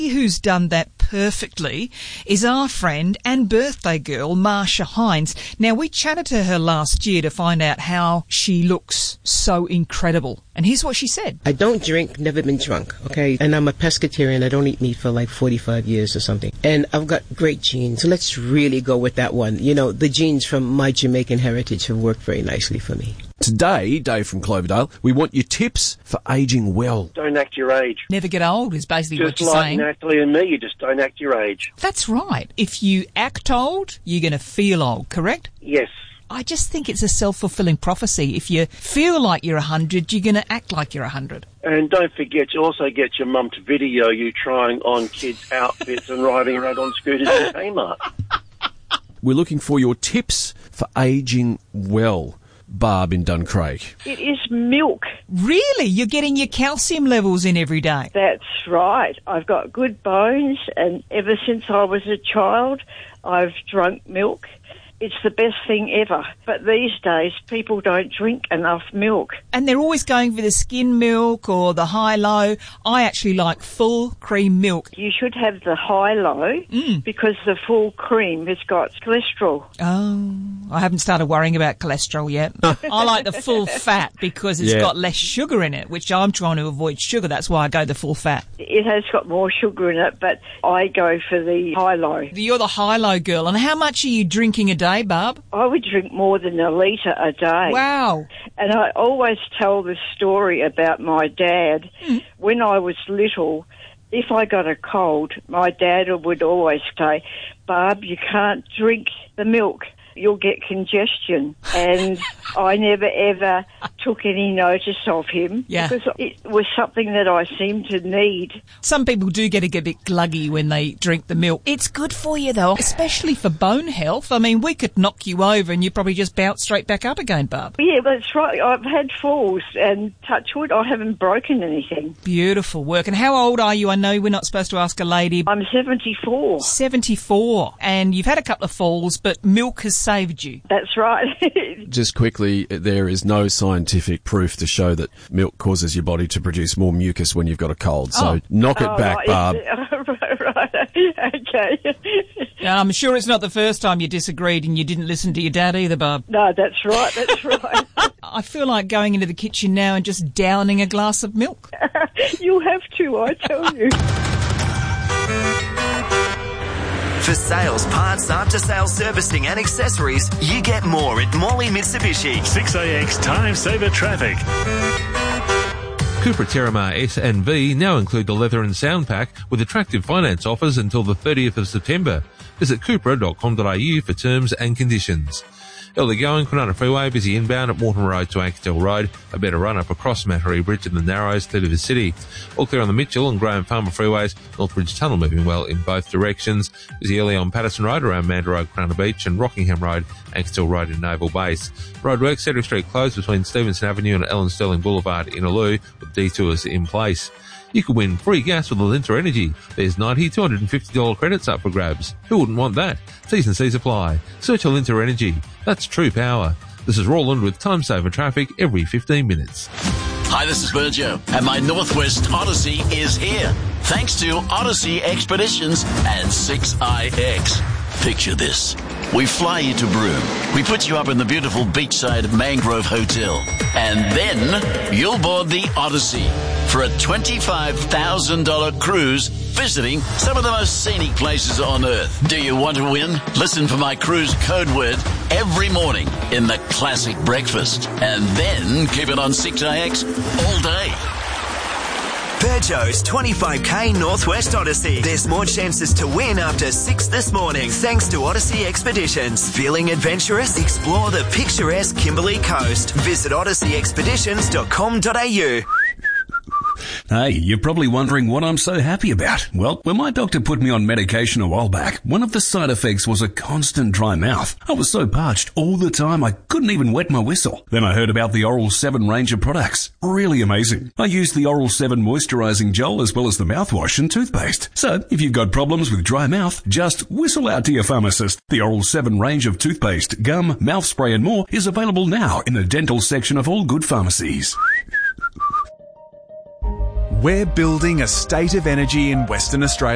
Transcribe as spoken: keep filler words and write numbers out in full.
Who's done that perfectly is our friend and birthday girl, Marsha Hines. Now, we chatted to her last year to find out how she looks so incredible. And here's what she said. I don't drink, never been drunk, okay? And I'm a pescatarian. I don't eat meat for like forty-five years or something. And I've got great genes. So let's really go with that one. You know, the genes from my Jamaican heritage have worked very nicely for me. Today, Dave from Cloverdale, we want your tips for ageing well. Don't act your age. Never get old is basically just what you're like saying. Natalie and me, you just don't act your age. That's right. If you act old, you're going to feel old, correct? Yes. I just think it's a self-fulfilling prophecy. If you feel like you're one hundred, you're going to act like you're one hundred. And don't forget, you also get your mum to video you trying on kids' outfits and riding around on scooters in Kmart. We're looking for your tips for ageing well. Barb in Duncraig. It is milk. Really? You're getting your calcium levels in every day? That's right. I've got good bones, and ever since I was a child, I've drunk milk. It's the best thing ever. But these days, people don't drink enough milk. And they're always going for the skim milk or the high-low. I actually like full cream milk. You should have the high-low mm. because the full cream has got cholesterol. Oh, I haven't started worrying about cholesterol yet. I like the full fat because it's yeah. got less sugar in it, which I'm trying to avoid sugar. That's why I go the full fat. It has got more sugar in it, but I go for the high-low. You're the high-low girl. And how much are you drinking a day? Barb? I would drink more than a litre a day. Wow. And I always tell the story about my dad. Mm. When I was little, if I got a cold, my dad would always say, Barb, you can't drink the milk. You'll get congestion. And I never, ever took any notice of him yeah. because it was something that I seemed to need. Some people do get a bit gluggy when they drink the milk. It's good for you, though, especially for bone health. I mean, we could knock you over and you probably just bounce straight back up again, Barb. Yeah, that's right. I've had falls and touch wood, I haven't broken anything. Beautiful work. And how old are you? I know we're not supposed to ask a lady. I'm seventy-four. seventy-four. And you've had a couple of falls, but milk has saved you. That's right. Just quickly, there is no scientific proof to show that milk causes your body to produce more mucus when you've got a cold. So oh. knock it oh, back, right. Barb. right, right. Okay. Now, I'm sure it's not the first time you disagreed and you didn't listen to your dad either, Barb. No, that's right, that's right. I feel like going into the kitchen now and just downing a glass of milk. You'll have to, I tell you. For sales, parts, after-sales servicing and accessories, you get more at Morley Mitsubishi. six A X Time Saver Traffic. Cupra Terramar S and V now include the leather and sound pack with attractive finance offers until the thirtieth of September. Visit cupra dot com dot a u for terms and conditions. Early going, Kwinana Freeway, busy inbound at Morton Road to Axtell Road. A better run up across Mattery Bridge in the Narrows through to the city. All clear on the Mitchell and Graham Farmer Freeways. Northbridge Tunnel moving well in both directions. Busy early on Patterson Road around Manda Road, Cronulla Beach, and Rockingham Road, Axtell Road in Naval Base. Roadworks, Cedric Street closed between Stevenson Avenue and Ellen Sterling Boulevard in Aloo with detours in place. You could win free gas with Alinta Energy. There's ninety dollars, two hundred fifty dollars credits up for grabs. Who wouldn't want that? T's and C's apply. Search Alinta Energy. That's true power. This is Roland with Time Saver Traffic every fifteen minutes. Hi, this is Virgil, and my Northwest Odyssey is here. Thanks to Odyssey Expeditions and six I X. Picture this. We fly you to Broome. We put you up in the beautiful beachside Mangrove Hotel. And then you'll board the Odyssey for a twenty-five thousand dollars cruise visiting some of the most scenic places on Earth. Do you want to win? Listen for my cruise code word every morning in the classic breakfast. And then keep it on six I X all day. Peugeot's twenty-five K Northwest Odyssey. There's more chances to win after six this morning thanks to Odyssey Expeditions. Feeling adventurous? Explore the picturesque Kimberley Coast. Visit odyssey expeditions dot com dot a u. Hey, you're probably wondering what I'm so happy about. Well, when my doctor put me on medication a while back, one of the side effects was a constant dry mouth. I was so parched all the time I couldn't even wet my whistle. Then I heard about the Oral seven range of products. Really amazing. I used the Oral seven moisturizing gel as well as the mouthwash and toothpaste. So, if you've got problems with dry mouth, just whistle out to your pharmacist. The Oral seven range of toothpaste, gum, mouth spray and more is available now in the dental section of all good pharmacies. We're building a state of energy in Western Australia.